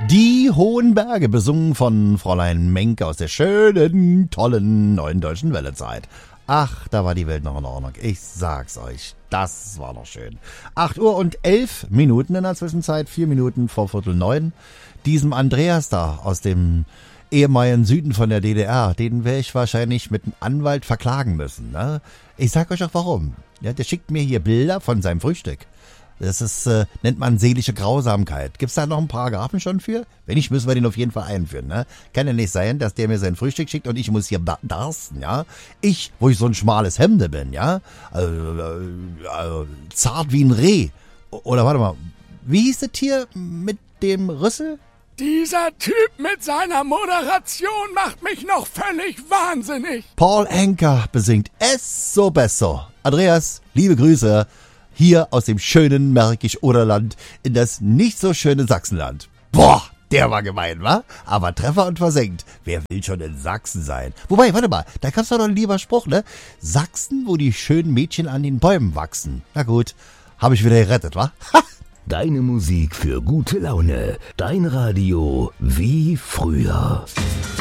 Die hohen Berge, besungen von Fräulein Menke aus der schönen, tollen Neuen Deutschen Wellezeit. Ach, da war die Welt noch in Ordnung. Ich sag's euch, das war noch schön. 8 Uhr und 11 Minuten in der Zwischenzeit, 4 Minuten vor 8:45. Diesem Andreas da aus dem ehemaligen Süden von der DDR, den werde ich wahrscheinlich mit einem Anwalt verklagen müssen. Ne? Ich sag euch auch warum. Ja, der schickt mir hier Bilder von seinem Frühstück. Das ist, nennt man seelische Grausamkeit. Gibt's da noch einen Paragraphen schon für? Wenn nicht, müssen wir den auf jeden Fall einführen, ne? Kann ja nicht sein, dass der mir sein Frühstück schickt und ich muss hier darsten, ja? Ich, wo ich so ein schmales Hemde bin, ja? Zart wie ein Reh. Oder warte mal, wie hieß das Tier mit dem Rüssel? Dieser Typ mit seiner Moderation macht mich noch völlig wahnsinnig. Paul Anka besingt Es so besser. Andreas, liebe Grüße. Hier aus dem schönen Märkisch-Oderland in das nicht so schöne Sachsenland. Boah, der war gemein, wa? Aber Treffer und versenkt. Wer will schon in Sachsen sein? Wobei, warte mal, da gab's doch noch ein lieber Spruch, ne? Sachsen, wo die schönen Mädchen an den Bäumen wachsen. Na gut, hab ich wieder gerettet, wa? Ha! Deine Musik für gute Laune. Dein Radio wie früher.